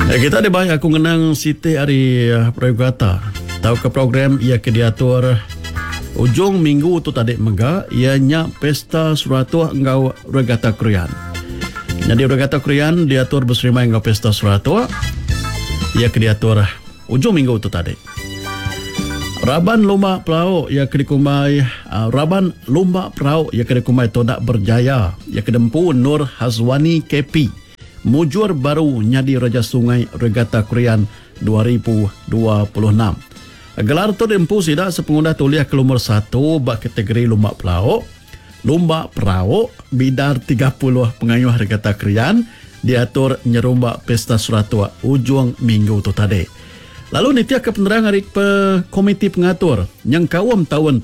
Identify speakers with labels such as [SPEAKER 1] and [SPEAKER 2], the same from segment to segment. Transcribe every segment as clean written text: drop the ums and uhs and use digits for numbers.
[SPEAKER 1] Kita ada banyak aku mengenang Siti Ari Prayugata. Tahu ke program ia diatur ujung minggu tu tadi mega ianya pesta suratu engau regata Krian. Jadi regata Krian diatur bersama engau pesta suratu ia diatur ujung minggu tu tadi. Raban lomba perahu ia kedikumai Raban lomba perahu ia kedikumai Todak Berjaya ia kedempu Nur Hazwani KP. Mujur baru nyadi Raja Sungai Regata Krian 2026. Gelar tu dimpu sida sepengundah tuliah ke nomor 1 bak kategori lomba perahu. Lomba perahu bidar 30 pengayuh Regata Krian diatur nyerumba pesta suratua ujung minggu tu tadi. Lalu nitia ke penerang hari komiti pengatur yang kawam tahun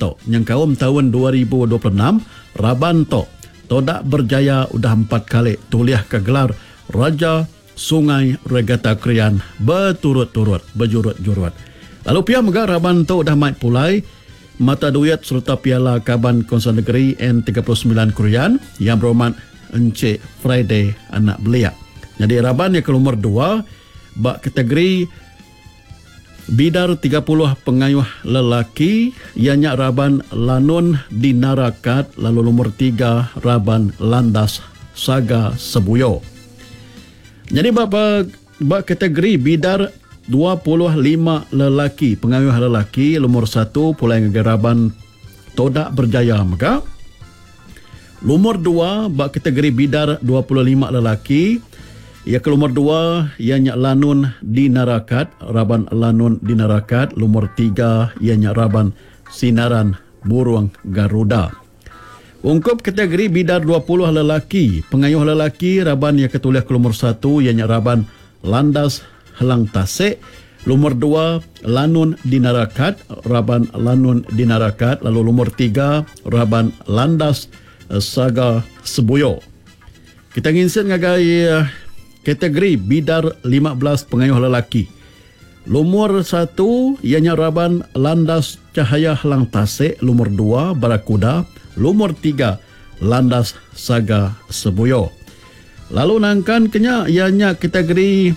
[SPEAKER 1] 2026 Raban to Todak Berjaya udah 4 kali tuliah ke gelar Raja Sungai Regata Krian berturut-turut berjurut-jurut. Lalu pihak mega Raban tu dah mai pulai mata duit serta piala Kaban Konser Negeri N39 Krian yang berhormat Encik Friday anak belia. Jadi Raban yang ke nomor 2 bak kategori bidar 30 pengayuh lelaki ianya Raban Lanun Dinarakat, lalu nomor 3 Raban Landas Saga Sebuyo. Jadi bak kategori bidar 25 lelaki pengayuh lelaki nomor 1 pulai ngagaraban Todak Berjaya mega. Nomor 2 bak kategori bidar 25 lelaki ia ke nomor 2 ianya Lanun Dinarakat, Raban Lanun Dinarakat, nomor 3 ianya Raban Sinaran Burung Garuda. Ungkup kategori bidar 20 lelaki, pengayuh lelaki Raban yang ketulis ke nomor 1 ianya Raban Landas Helang Tasik, nomor 2 Lanun Dinarakat, Raban Lanun Dinarakat, lalu nomor 3 Raban Landas Saga Sebuyo. Kita nginsin ngagai kategori bidar 15 pengayuh lelaki. Nomor 1 ianya Raban Landas Cahaya Helang Tasik, nomor 2 Barakuda, nomor 3 Landas Saga Sebuyo. Lalu nangkan kenya ianya kategori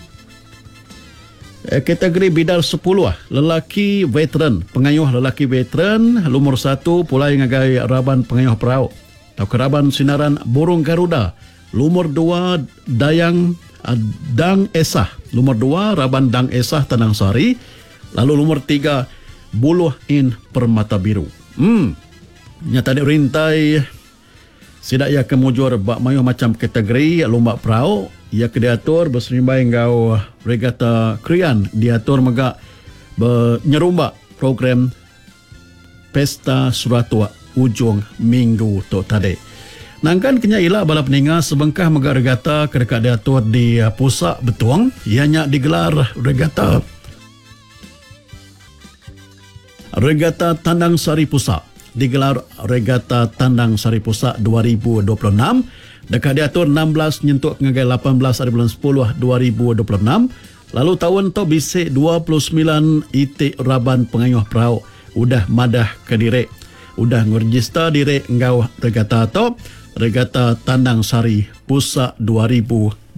[SPEAKER 1] bidar 10 lelaki veteran, pengayuh lelaki veteran, nomor 1 pulai ngagai Raban pengayuh perahu atau Raban Sinaran Burung Garuda, nomor 2 Dang Esah, nomor 2 Raban Dang Esah Tanang Sari, lalu nomor 3 Buluh In Permata Biru. Nyata di rintai sidak ia kemujur bak mayuh macam kategori lomba perahu ia diatur berserimbai engau Regata Krian diatur mega nyerumba program pesta suratua ujung minggu tu tadi. Nangkan kenya ila bala peninga sebengkah mega regata kedekat diatur di pusat Betuang ianya digelar regata Tandang Sari Pusat. Digelar Regata Tandang Sari Pusat 2026 dekat diatur 16 nyentuk ngagai 18 hari bulan 10 2026. Lalu tahun tu bisik 29 itik Raban pengayuh perahu udah madah ke diri udah ngerjista diri engau regata tu Regata Tandang Sari Pusat 2026.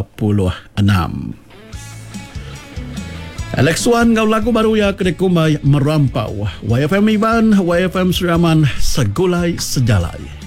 [SPEAKER 1] Alex Wan ngau lagu baru ya kedekumai merampau YFM Iban YFM Suraman segulai sejalai.